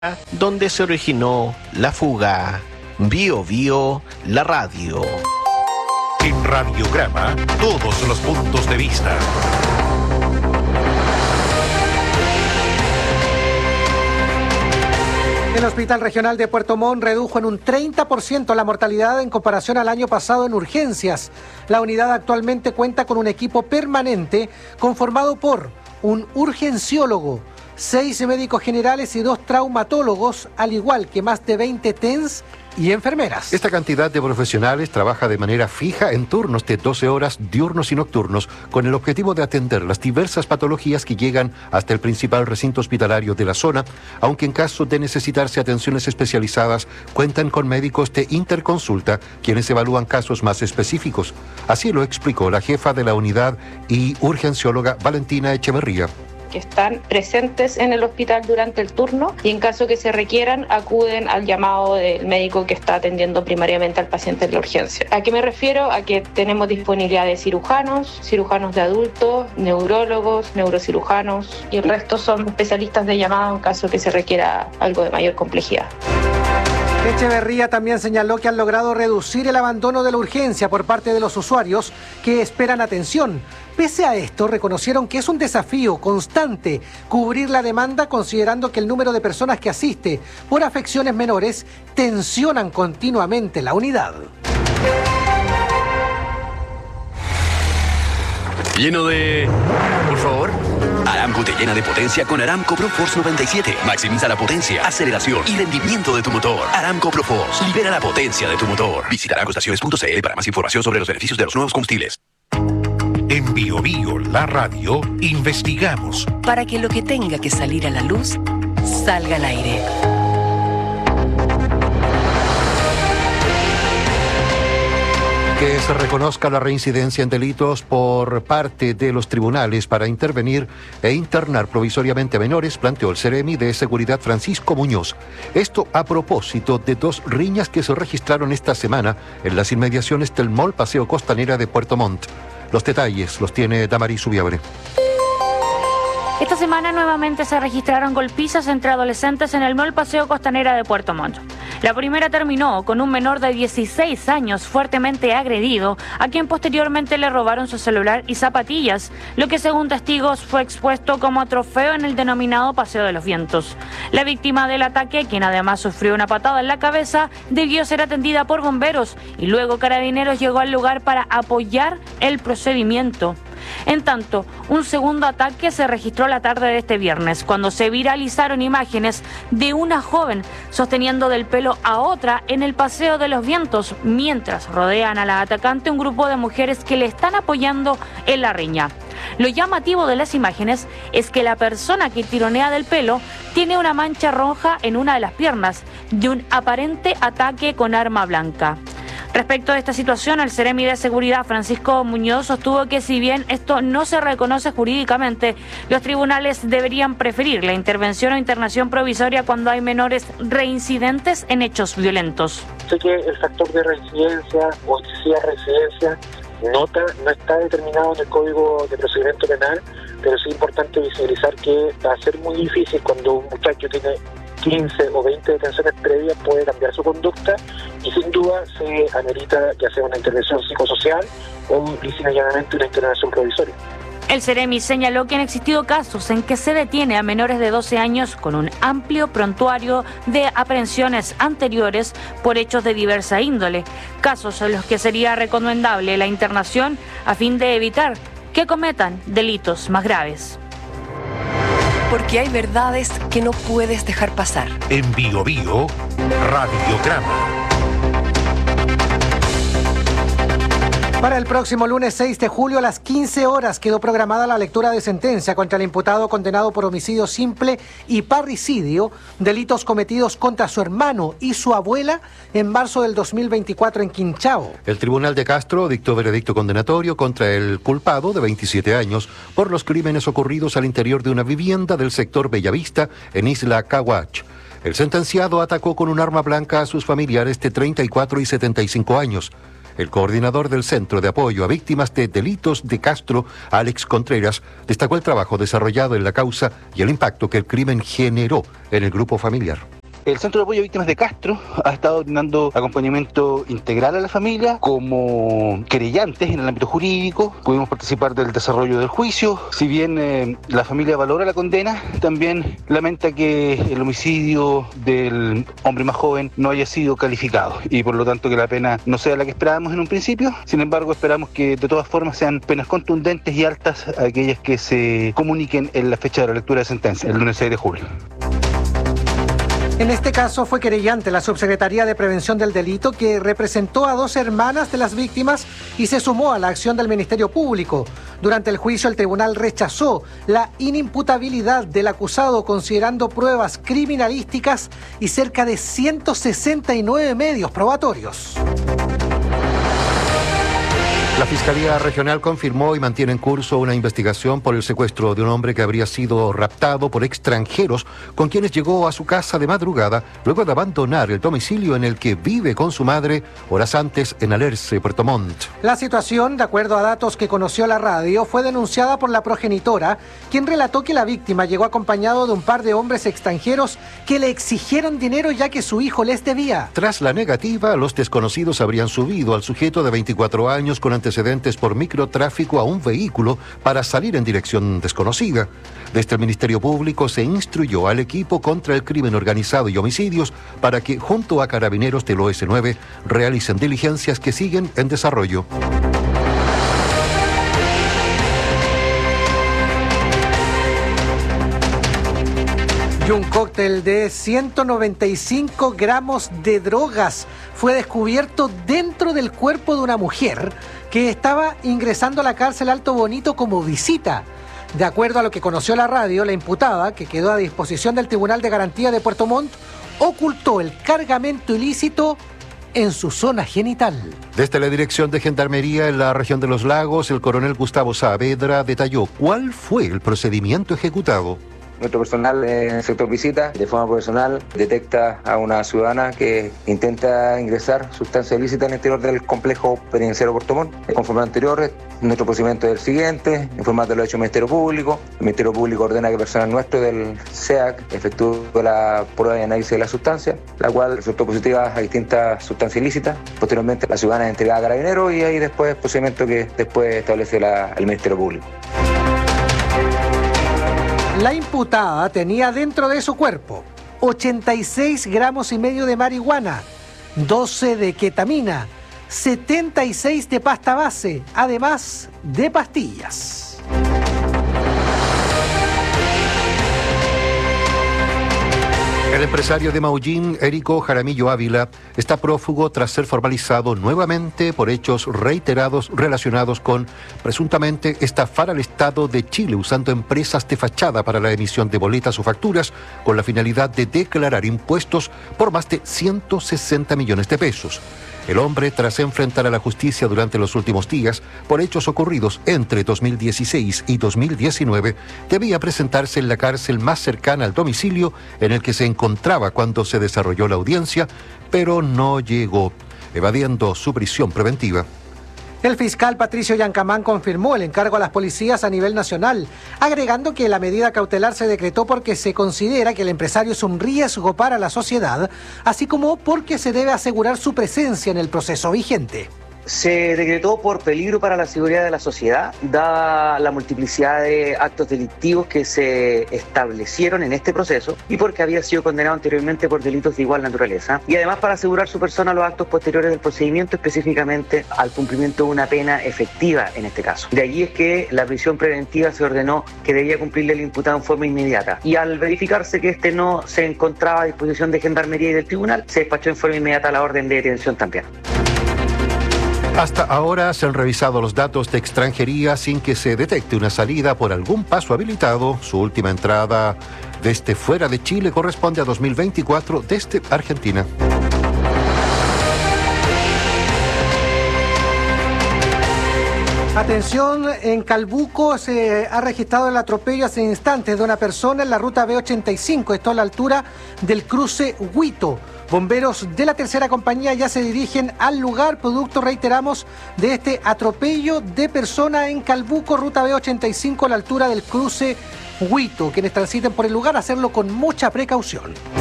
donde se originó la fuga. Bio Bio, la radio. En Radiograma, todos los puntos de vista. El Hospital Regional de Puerto Montt redujo en un 30% la mortalidad en comparación al año pasado en urgencias. La unidad actualmente cuenta con un equipo permanente conformado por un urgenciólogo, 6 médicos generales y 2 traumatólogos, al igual que más de 20 TENS y enfermeras. Esta cantidad de profesionales trabaja de manera fija en turnos de 12 horas diurnos y nocturnos con el objetivo de atender las diversas patologías que llegan hasta el principal recinto hospitalario de la zona, aunque en caso de necesitarse atenciones especializadas cuentan con médicos de interconsulta quienes evalúan casos más específicos. Así lo explicó la jefa de la unidad y urgencióloga Valentina Echeverría, que están presentes en el hospital durante el turno y en caso que se requieran acuden al llamado del médico que está atendiendo primariamente al paciente en la urgencia. ¿A qué me refiero? A que tenemos disponibilidad de cirujanos, cirujanos de adultos, neurólogos, neurocirujanos y el resto son especialistas de llamado en caso que se requiera algo de mayor complejidad. Echeverría también señaló que han logrado reducir el abandono de la urgencia por parte de los usuarios que esperan atención. Pese a esto, reconocieron que es un desafío constante cubrir la demanda, considerando que el número de personas que asiste por afecciones menores tensionan continuamente la unidad. Lleno de... Por favor. Aramco te llena de potencia con Aramco ProForce 97. Maximiza la potencia, aceleración y rendimiento de tu motor. Aramco ProForce. Libera la potencia de tu motor. Visita aramcoestaciones.cl para más información sobre los beneficios de los nuevos combustibles. En Bio Bio, la radio, investigamos para que lo que tenga que salir a la luz salga al aire. Que se reconozca la reincidencia en delitos por parte de los tribunales para intervenir e internar provisoriamente a menores, planteó el Ceremi de Seguridad Francisco Muñoz. Esto a propósito de 2 riñas que se registraron esta semana en las inmediaciones del Mall Paseo Costanera de Puerto Montt. Los detalles los tiene Damaris Subiabre. Esta semana nuevamente se registraron golpizas entre adolescentes en el Mall Paseo Costanera de Puerto Montt. La primera terminó con un menor de 16 años fuertemente agredido, a quien posteriormente le robaron su celular y zapatillas, lo que según testigos fue expuesto como trofeo en el denominado Paseo de los Vientos. La víctima del ataque, quien además sufrió una patada en la cabeza, debió ser atendida por bomberos y luego Carabineros llegó al lugar para apoyar el procedimiento. En tanto, un segundo ataque se registró la tarde de este viernes, cuando se viralizaron imágenes de una joven sosteniendo del pelo a otra en el Paseo de los Vientos, mientras rodean a la atacante un grupo de mujeres que le están apoyando en la riña. Lo llamativo de las imágenes es que la persona que tironea del pelo tiene una mancha roja en una de las piernas de un aparente ataque con arma blanca. Respecto a esta situación, el Ceremi de Seguridad Francisco Muñoz sostuvo que si bien esto no se reconoce jurídicamente, los tribunales deberían preferir la intervención o internación provisoria cuando hay menores reincidentes en hechos violentos. Sé que el factor de reincidencia o excesiva reincidencia no está determinado en el Código de Procedimiento Penal, pero sí es importante visibilizar que va a ser muy difícil cuando un muchacho tiene 15 o 20 detenciones previas, puede cambiar su conducta y sin duda se amerita ya sea una intervención psicosocial o lisa y llanamente una intervención provisoria. El Ceremi señaló que han existido casos en que se detiene a menores de 12 años con un amplio prontuario de aprehensiones anteriores por hechos de diversa índole, casos en los que sería recomendable la internación a fin de evitar que cometan delitos más graves. Porque hay verdades que no puedes dejar pasar. En Bio Bio, Radiograma. Para el próximo lunes 6 de julio a las 15 horas quedó programada la lectura de sentencia contra el imputado condenado por homicidio simple y parricidio, delitos cometidos contra su hermano y su abuela en marzo del 2024 en Quinchao. El Tribunal de Castro dictó veredicto condenatorio contra el culpado de 27 años por los crímenes ocurridos al interior de una vivienda del sector Bellavista en Isla Caguach. El sentenciado atacó con un arma blanca a sus familiares de 34 y 75 años. El coordinador del Centro de Apoyo a Víctimas de Delitos de Castro, Alex Contreras, destacó el trabajo desarrollado en la causa y el impacto que el crimen generó en el grupo familiar. El Centro de Apoyo a Víctimas de Castro ha estado brindando acompañamiento integral a la familia como querellantes en el ámbito jurídico. Pudimos participar del desarrollo del juicio. Si bien la familia valora la condena, también lamenta que el homicidio del hombre más joven no haya sido calificado y por lo tanto que la pena no sea la que esperábamos en un principio. Sin embargo, esperamos que de todas formas sean penas contundentes y altas aquellas que se comuniquen en la fecha de la lectura de sentencia, el lunes 6 de julio. En este caso fue querellante la Subsecretaría de Prevención del Delito, que representó a 2 hermanas de las víctimas y se sumó a la acción del Ministerio Público. Durante el juicio, el tribunal rechazó la inimputabilidad del acusado, considerando pruebas criminalísticas y cerca de 169 medios probatorios. La Fiscalía Regional confirmó y mantiene en curso una investigación por el secuestro de un hombre que habría sido raptado por extranjeros con quienes llegó a su casa de madrugada luego de abandonar el domicilio en el que vive con su madre horas antes en Alerce, Puerto Montt. La situación, de acuerdo a datos que conoció la radio, fue denunciada por la progenitora, quien relató que la víctima llegó acompañado de un par de hombres extranjeros que le exigieron dinero ya que su hijo les debía. Tras la negativa, los desconocidos habrían subido al sujeto de 24 años con antecedentes por microtráfico a un vehículo para salir en dirección desconocida. Desde el Ministerio Público se instruyó al equipo contra el crimen organizado y homicidios para que, junto a carabineros del OS9, realicen diligencias que siguen en desarrollo. Y un cóctel de 195 gramos de drogas fue descubierto dentro del cuerpo de una mujer que estaba ingresando a la cárcel Alto Bonito como visita. De acuerdo a lo que conoció la radio, la imputada, que quedó a disposición del Tribunal de Garantía de Puerto Montt, ocultó el cargamento ilícito en su zona genital. Desde la Dirección de Gendarmería en la región de Los Lagos, el coronel Gustavo Saavedra detalló cuál fue el procedimiento ejecutado. Nuestro personal en el sector visita, de forma profesional, detecta a una ciudadana que intenta ingresar sustancia ilícita en el interior del complejo penitenciario Puerto Montt. Conforme a lo anterior, nuestro procedimiento es el siguiente: informar de lo hecho al Ministerio Público. El Ministerio Público ordena que personal nuestro del SEAC efectúe la prueba y análisis de la sustancia, la cual resultó positiva a distintas sustancias ilícitas. Posteriormente, la ciudadana es entregada a carabineros y ahí después procedimiento que después establece el Ministerio Público. La imputada tenía dentro de su cuerpo 86 gramos y medio de marihuana, 12 de ketamina, 76 de pasta base, además de pastillas. El empresario de Maullín, Érico Jaramillo Ávila, está prófugo tras ser formalizado nuevamente por hechos reiterados relacionados con, presuntamente, estafar al Estado de Chile usando empresas de fachada para la emisión de boletas o facturas con la finalidad de declarar impuestos por más de 160 millones de pesos. El hombre, tras enfrentar a la justicia durante los últimos días por hechos ocurridos entre 2016 y 2019, debía presentarse en la cárcel más cercana al domicilio en el que se encontraba cuando se desarrolló la audiencia, pero no llegó, evadiendo su prisión preventiva. El fiscal Patricio Yancamán confirmó el encargo a las policías a nivel nacional, agregando que la medida cautelar se decretó porque se considera que el empresario es un riesgo para la sociedad, así como porque se debe asegurar su presencia en el proceso vigente. Se decretó por peligro para la seguridad de la sociedad, dada la multiplicidad de actos delictivos que se establecieron en este proceso y porque había sido condenado anteriormente por delitos de igual naturaleza, y además para asegurar su persona a los actos posteriores del procedimiento, específicamente al cumplimiento de una pena efectiva en este caso. De allí es que la prisión preventiva se ordenó que debía cumplirle el imputado en forma inmediata, y al verificarse que este no se encontraba a disposición de Gendarmería y del tribunal, se despachó en forma inmediata la orden de detención también. Hasta ahora se han revisado los datos de extranjería sin que se detecte una salida por algún paso habilitado. Su última entrada desde fuera de Chile corresponde a 2024 desde Argentina. Atención, en Calbuco se ha registrado el atropello hace instantes de una persona en la ruta B85, esto a la altura del cruce Huito. Bomberos de la tercera compañía ya se dirigen al lugar, producto, reiteramos, de este atropello de persona en Calbuco, ruta B85 a la altura del cruce Huito. Quienes transiten por el lugar, hacerlo con mucha precaución.